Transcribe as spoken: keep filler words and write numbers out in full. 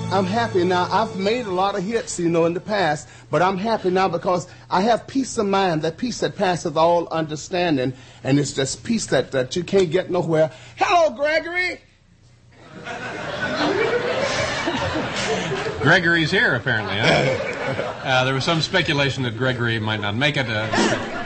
I'm happy now. I've made a lot of hits, you know, in the past, but I'm happy now because I have peace of mind, that peace that passeth all understanding, and it's just peace that, that you can't get nowhere. Hello, Gregory! Gregory's here, apparently. Huh? Uh, there was some speculation that Gregory might not make it. Uh,